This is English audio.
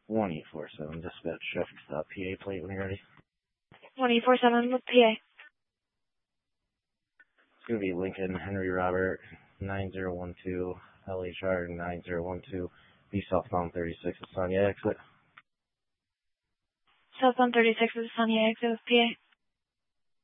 1-847, dispatch traffic stop, PA plate when you're ready. 1-847 with PA. It's going to be Lincoln Henry Robert 9012, LHR 9012, be southbound 36 at Sonia exit. Southbound 36 is Sonia exit with PA.